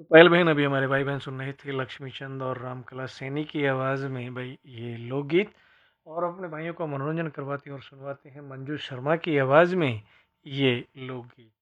तो पायल बहन, अभी हमारे भाई बहन सुन रहे थे लक्ष्मी चंद और रामकला सैनी की आवाज़ में भाई ये लोकगीत। और अपने भाइयों को मनोरंजन करवाते हैं और सुनवाते हैं मंजू शर्मा की आवाज़ में ये लोकगीत।